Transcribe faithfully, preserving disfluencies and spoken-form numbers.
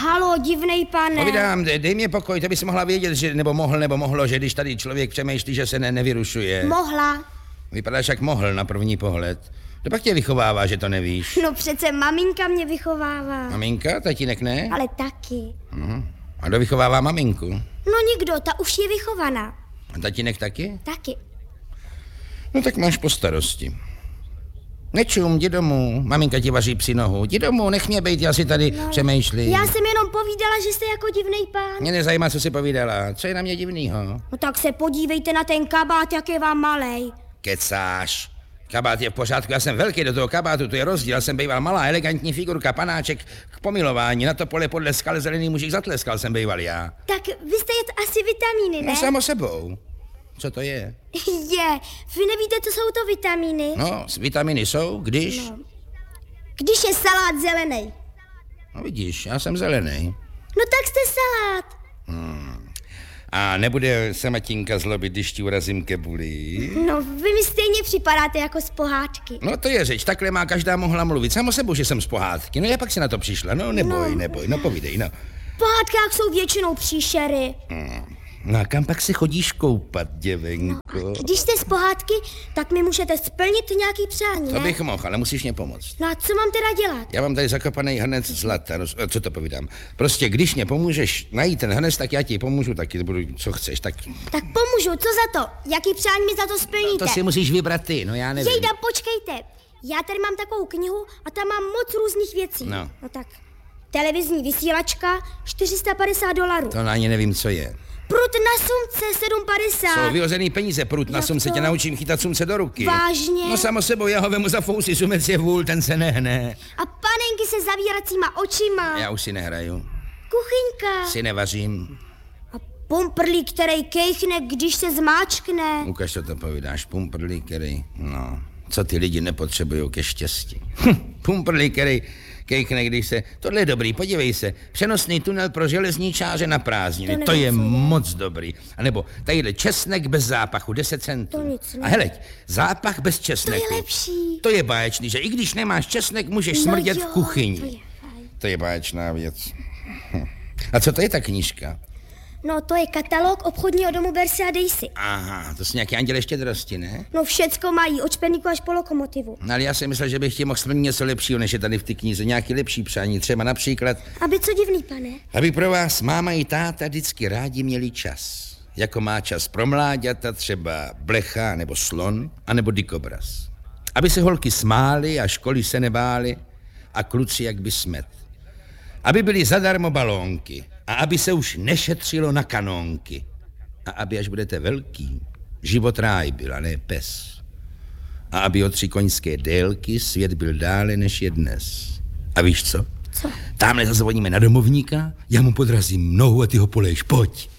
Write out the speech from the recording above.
Halo, divnej pane. Povídám, dej, dej mě pokoj, to bys mohla vědět, že nebo mohl, nebo mohlo, že když tady člověk přemýšlí, že se ne, nevyrušuje. Mohla. Vypadáš jak mohl na první pohled. To pak tě vychovává, že to nevíš. No přece maminka mě vychovává. Maminka, tatínek ne? Ale taky. Uh-huh. A kdo vychovává maminku? No nikdo, ta už je vychovaná. A tatínek taky? Taky. No tak máš po starosti. Nečum, jdi domů, maminka ti vaří psi nohu. Jdi domů, nech mě bejt, já si tady no, přemýšlím. Já jsem jenom povídala, že jste jako divnej pán. Mě nezajímá, co jsi povídala. Co je na mě divnýho? No tak se podívejte na ten kabát, jak je vám malej. Kecáš. Kabát je v pořádku, já jsem velký do toho kabátu, to je rozdíl. Já jsem býval malá, elegantní figurka, panáček k pomilování. Na to pole podle skal zelený mužík zatleskal jsem býval já. Tak vy jste jet asi vitamíny, ne? No samo sebou. Co to je? Je, vy nevíte, co jsou to vitamíny? No, vitamíny jsou, když? No. Když je salát zelený. No vidíš, já jsem zelený. No tak jste salát. Hmm. A nebude se Matinka zlobit, když ti urazím kebuli? No, vy mi stejně připadáte jako z pohádky. No to je řeč, takhle má každá mohla mluvit. Samo sebou, že jsem z pohádky. No já pak si na to přišla, no neboj, no. neboj, no povídej, no. V pohádkách jsou většinou příšery. Hmm. No a kam pak se chodíš koupat, děvenko? No, když jste z pohádky, tak mi můžete splnit nějaký přání, To ne? bych mohl, ale musíš mě pomoct. No a co mám teda dělat? Já mám tady zakopaný hrnec zlata, no, co to povídám. Prostě když mě pomůžeš najít ten hrnec, tak já ti pomůžu, taky budu, co chceš, tak... Tak pomůžu, co za to? Jaký přání mi za to splníte? No, to si musíš vybrat ty, no já nevím. Jejda, počkejte. Já tady mám takovou knihu a tam mám moc různých věcí. No. No tak, televizní vysílačka, čtyři sta padesát dolarů. To ani nevím, co je. Prut na sumce, sedm padesát. Jsou vyhozený peníze, prut na Jak sumce, to? tě naučím chytat sumce do ruky. Vážně? No samo sebou, já ho vemu za fousy, sumec je vůl, ten se nehne. A panenky se zavíracíma očima. Já už si nehraju. Kuchyňka. Si nevařím. A pumprlík, který kejchne, když se zmáčkne. Ukaž, co to povídáš, pumprlík, který, no, co ty lidi nepotřebují ke štěstí. Hm, pumprlík, který kejchne, když se, tohle je dobrý, podívej se, přenosný tunel pro železničáře na prázdniny, to, to je moc dobrý. A nebo tadyhle česnek bez zápachu, deset centů. To nic ne. A heleď, zápach bez česneku. To je lepší. To je báječný, že i když nemáš česnek, můžeš No smrdět jo, v kuchyni. To je fajn. To je báječná věc. Hm. A co to je ta knížka? No to je katalog obchodního domu Bercy a Daisy. Aha, to jsou nějaké anděle štědrosti, ne? No všecko mají, od šperníku až po lokomotivu. No ale já si myslel, že bych ti mohl splnit něco lepšího, než je tady v té knize. Nějaký lepší přání, třeba například, Aby co divný, pane? aby pro vás máma i táta vždycky rádi měli čas. Jako má čas pro mláďata, třeba blecha nebo slon, anebo dikobraz. Aby se holky smály a školy se nebály a kluci jak by smet. Aby byly zadarmo balónky a aby se už nešetřilo na kanónky. A aby, až budete velký, život ráj byl, a ne pes. A aby o tři koňské délky svět byl dále, než je dnes. A víš co? Co? Támhle zazvoníme na domovníka, já mu podrazím nohu a ty ho polejš, pojď.